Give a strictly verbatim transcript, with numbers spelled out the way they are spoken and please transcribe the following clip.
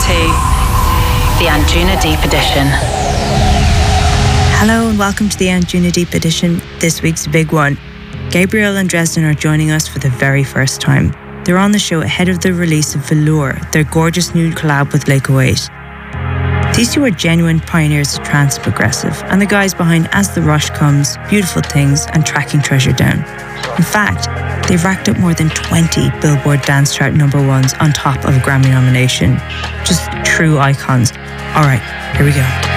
to the Anjuna Deep Edition. Hello and welcome to the Anjuna Deep Edition. This week's a big one. Gabriel and Dresden are joining us for the very first time. They're on the show ahead of the release of Velour, their gorgeous new collab with Lake oh eight. These two are genuine pioneers of trance progressive, and the guys behind As the Rush Comes, Beautiful Things and Tracking Treasure Down. In fact, they've racked up more than twenty Billboard dance chart number ones on top of a Grammy nomination. Just true icons. Alright, here we go.